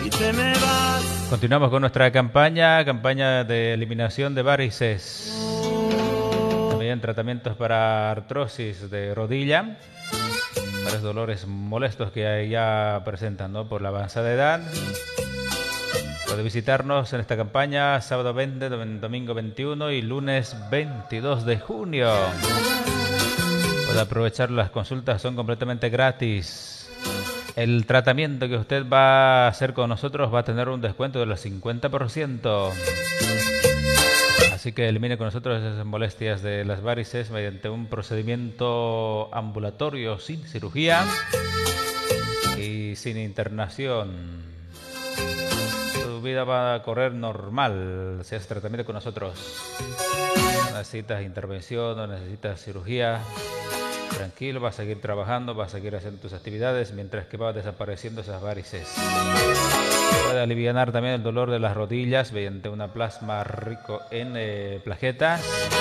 y te me vas. Continuamos con nuestra campaña de eliminación de varices. También tratamientos para artrosis de rodilla, para los dolores molestos que ya presentan, ¿no?, por la avanzada edad. Puede visitarnos en esta campaña sábado 20, domingo 21 y lunes 22 de junio. Puede aprovechar las consultas, son completamente gratis. El tratamiento que usted va a hacer con nosotros va a tener un descuento del 50%. Así que elimine con nosotros esas molestias de las varices mediante un procedimiento ambulatorio sin cirugía y sin internación. Tu vida va a correr normal si haces tratamiento con nosotros. No necesitas intervención, no necesitas cirugía. Tranquilo, vas a seguir trabajando, vas a seguir haciendo tus actividades mientras que va desapareciendo esas varices. Puede aliviar también el dolor de las rodillas mediante una plasma rico en plaquetas.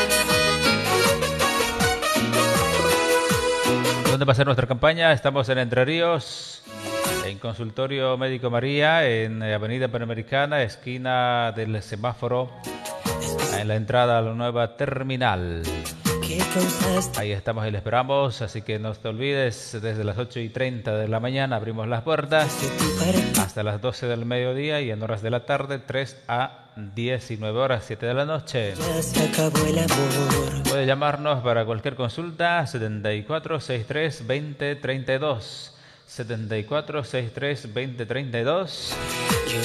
¿Dónde va a ser nuestra campaña? Estamos en Entre Ríos, en Consultorio Médico María, en Avenida Panamericana, esquina del semáforo, en la entrada a la nueva terminal. Ahí estamos y le esperamos, así que no te olvides, desde las 8:30 de la mañana abrimos las puertas hasta las 12 del mediodía y en horas de la tarde 3 a 19 horas, 7 de la noche. Ya se acabó el amor. Puede llamarnos para cualquier consulta 74 63 20 32 74 63 20 32